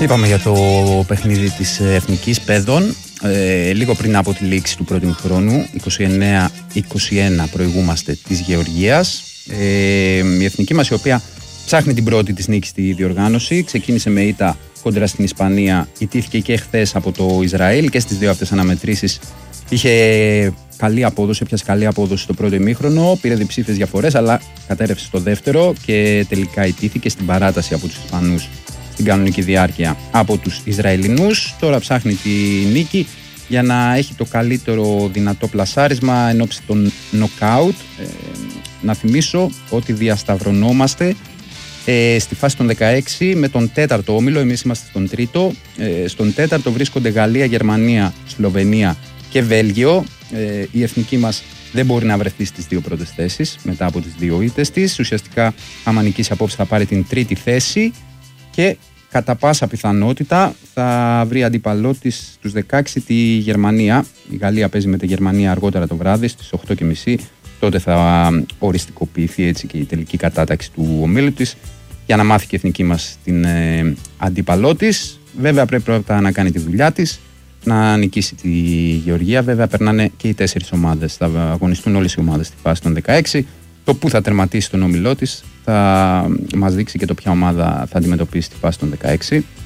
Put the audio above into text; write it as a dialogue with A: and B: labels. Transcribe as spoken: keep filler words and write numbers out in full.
A: Είπαμε για το παιχνίδι της Εθνικής Παιδών. Ε, λίγο πριν από τη λήξη του πρώτου χρόνου, είκοσι εννέα είκοσι ένα, προηγούμαστε της Γεωργίας. Ε, η Εθνική μας, η οποία ψάχνει την πρώτη της νίκη στη διοργάνωση, ξεκίνησε με ήττα κόντρα στην Ισπανία, ιτήθηκε και χθες από το Ισραήλ και στις δύο αυτές αναμετρήσεις είχε καλή απόδοση, έπιασε καλή απόδοση στο πρώτο ημίχρονο, πήρε διψήφιες διαφορές, αλλά κατέρευσε στο δεύτερο και τελικά ιτήθηκε στην παράταση από τους Ισπανούς στην κανονική διάρκεια από τους Ισραηλινούς. Τώρα ψάχνει τη νίκη για να έχει το καλύτερο δυνατό πλασάρισμα εν ώψη των νοκάουτ. Ε, να θυμίσω ότι διασταυρωνόμαστε ε, στη φάση των δεκαέξι με τον τέταρτο όμιλο, εμείς είμαστε στον τρίτο. Ε, στον τέταρτο βρίσκονται Γαλλία, Γερμανία, Σλοβενία και Βέλγιο. Ε, η εθνική μας δεν μπορεί να βρεθεί στις δύο πρώτες θέσεις μετά από τις δύο ήττες της. Ουσιαστικά, άμα νικήσει απόψε, θα πάρει την τρίτη θέση και κατά πάσα πιθανότητα θα βρει αντίπαλό της στους δεκαέξι τη Γερμανία. Η Γαλλία παίζει με τη Γερμανία αργότερα το βράδυ στις οκτώ και μισή. Τότε θα οριστικοποιηθεί έτσι και η τελική κατάταξη του ομίλου της για να μάθει και η εθνική μας την ε, αντίπαλό της. Βέβαια πρέπει πρώτα να κάνει τη δουλειά της, να νικήσει τη Γεωργία. Βέβαια περνάνε και οι τέσσερις ομάδες, θα αγωνιστούν όλες οι ομάδες στη φάση των δεκαέξι. Το που θα τερματίσει τον όμιλό της θα μας δείξει και το ποια ομάδα θα αντιμετωπίσει στη φάση των δεκαέξι.